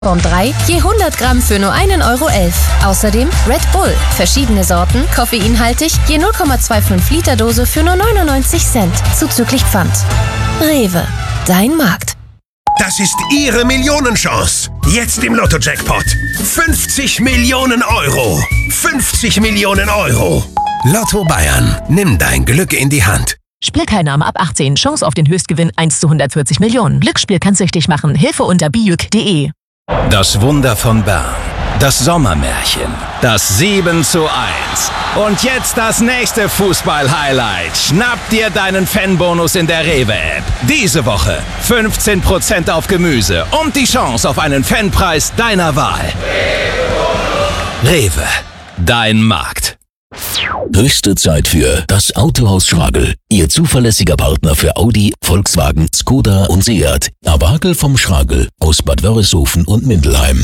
Und 3 je 100 Gramm für nur 1,11 Euro. Außerdem Red Bull, verschiedene Sorten, koffeinhaltig, je 0,25 Liter Dose für nur 99 Cent, zuzüglich Pfand. Rewe, dein Markt. Das ist Ihre Millionenchance. Jetzt im Lotto-Jackpot. 50 Millionen Euro. 50 Millionen Euro. Lotto Bayern. Nimm dein Glück in die Hand. Spielteilnahme ab 18. Chance auf den Höchstgewinn 1 zu 140 Millionen. Glücksspiel kann süchtig machen. Hilfe unter bijuk.de. Das Wunder von Bern. Das Sommermärchen. Das 7:1. Und jetzt das nächste Fußball-Highlight. Schnapp dir deinen Fanbonus in der Rewe-App. Diese Woche 15% auf Gemüse und die Chance auf einen Fanpreis deiner Wahl. Rewe, dein Markt. Höchste Zeit für das Autohaus Schragel. Ihr zuverlässiger Partner für Audi, Volkswagen, Skoda und Seat. Abagel vom Schragel aus Bad Wörishofen und Mindelheim.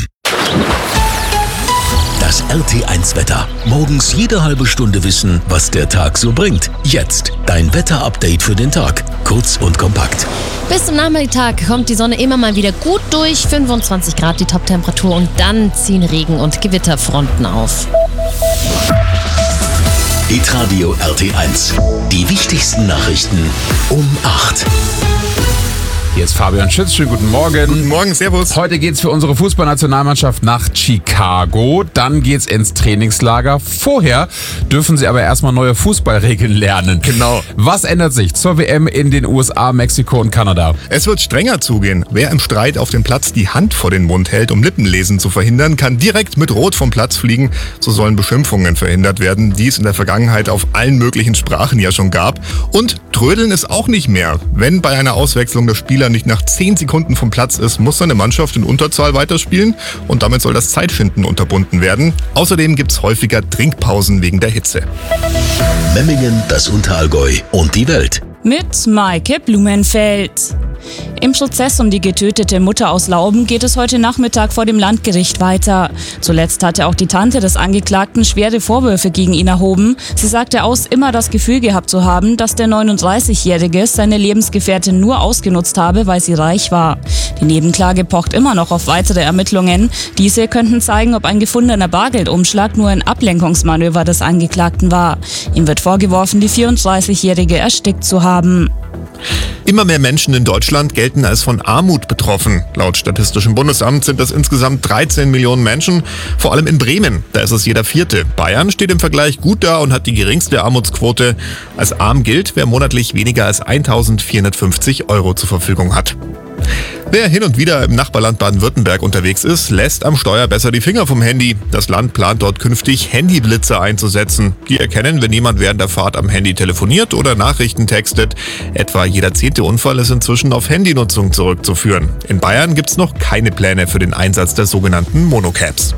Das RT1-Wetter. Morgens jede halbe Stunde wissen, was der Tag so bringt. Jetzt dein Wetter-Update für den Tag. Kurz und kompakt. Bis zum Nachmittag kommt die Sonne immer mal wieder gut durch. 25 Grad die Toptemperatur und dann ziehen Regen- und Gewitterfronten auf. Hitradio RT1. Die wichtigsten Nachrichten um 8. Hier ist Fabian Schütz, schönen guten Morgen. Guten Morgen, servus. Heute geht's für unsere Fußballnationalmannschaft nach Chicago. Dann geht's ins Trainingslager. Vorher dürfen sie aber erstmal neue Fußballregeln lernen. Genau. Was ändert sich zur WM in den USA, Mexiko und Kanada? Es wird strenger zugehen. Wer im Streit auf dem Platz die Hand vor den Mund hält, um Lippenlesen zu verhindern, kann direkt mit Rot vom Platz fliegen. So sollen Beschimpfungen verhindert werden, die es in der Vergangenheit auf allen möglichen Sprachen ja schon gab. Und Trödeln ist auch nicht mehr. Wenn bei einer Auswechslung der Spieler nicht nach 10 Sekunden vom Platz ist, muss seine Mannschaft in Unterzahl weiterspielen und damit soll das Zeitfinden unterbunden werden. Außerdem gibt es häufiger Trinkpausen wegen der Hitze. Memmingen, das Unterallgäu und die Welt. Mit Maike Blumenfeld. Im Prozess um die getötete Mutter aus Lauben geht es heute Nachmittag vor dem Landgericht weiter. Zuletzt hatte auch die Tante des Angeklagten schwere Vorwürfe gegen ihn erhoben. Sie sagte aus, immer das Gefühl gehabt zu haben, dass der 39-Jährige seine Lebensgefährtin nur ausgenutzt habe, weil sie reich war. Die Nebenklage pocht immer noch auf weitere Ermittlungen. Diese könnten zeigen, ob ein gefundener Bargeldumschlag nur ein Ablenkungsmanöver des Angeklagten war. Ihm wird vorgeworfen, die 34-Jährige erstickt zu haben. Immer mehr Menschen in Deutschland gelten als von Armut betroffen. Laut Statistischem Bundesamt sind das insgesamt 13 Millionen Menschen, vor allem in Bremen. Da ist es jeder Vierte. Bayern steht im Vergleich gut da und hat die geringste Armutsquote. Als arm gilt, wer monatlich weniger als 1.450 Euro zur Verfügung hat. Wer hin und wieder im Nachbarland Baden-Württemberg unterwegs ist, lässt am Steuer besser die Finger vom Handy. Das Land plant dort künftig Handyblitze einzusetzen. Die erkennen, wenn jemand während der Fahrt am Handy telefoniert oder Nachrichten textet. Etwa jeder 10. Unfall ist inzwischen auf Handynutzung zurückzuführen. In Bayern gibt's noch keine Pläne für den Einsatz der sogenannten Monocaps.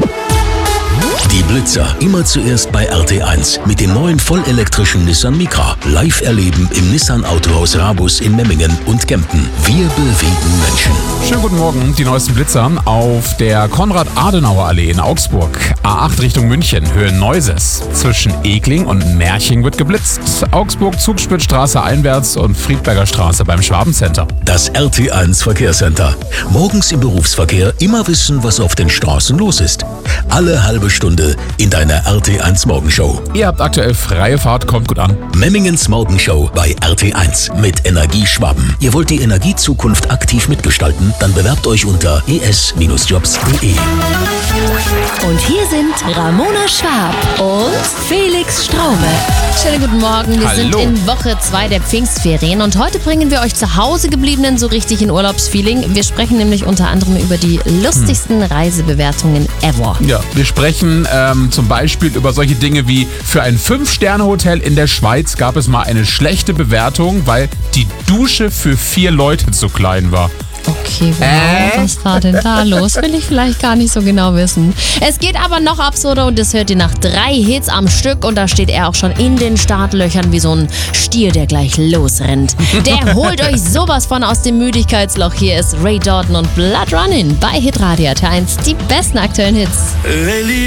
Die Blitzer immer zuerst bei RT1 mit dem neuen vollelektrischen Nissan Micra. Live erleben im Nissan Autohaus Rabus in Memmingen und Kempten. Wir bewegen Menschen. Schönen guten Morgen, die neuesten Blitzer auf der Konrad-Adenauer-Allee in Augsburg. A8 Richtung München, Höhe Neuses. Zwischen Egling und Merching wird geblitzt. Augsburg, Zugspitzstraße einwärts und Friedberger Straße beim Schwabencenter. Das RT1 Verkehrscenter. Morgens im Berufsverkehr immer wissen, was auf den Straßen los ist. Alle halbe Stunde in deiner RT1 Morgenshow. Ihr habt aktuell freie Fahrt, kommt gut an. Memmingens Morgenshow bei RT1 mit Energie Schwaben. Ihr wollt die Energiezukunft aktiv mitgestalten? Dann bewerbt euch unter es-jobs.de. Und hier sind Ramona Schwab und Felix Straube. Schönen guten Morgen, wir sind in Woche 2 der Pfingstferien und heute bringen wir euch zu Hause gebliebenen so richtig in Urlaubsfeeling. Wir sprechen nämlich unter anderem über die lustigsten Reisebewertungen ever. Ja, wir sprechen zum Beispiel über solche Dinge wie: Für ein 5-Sterne-Hotel in der Schweiz gab es mal eine schlechte Bewertung, weil die Dusche für 4 Leute zu klein war. Okay, wow, was war denn da los? Will ich vielleicht gar nicht so genau wissen. Es geht aber noch absurder und das hört ihr nach 3 Hits am Stück und da steht er auch schon in den Startlöchern wie so ein Stier, der gleich losrennt. Der holt euch sowas von aus dem Müdigkeitsloch. Hier ist Ray Jordan und Blood Running bei Hitradio RT1, die besten aktuellen Hits.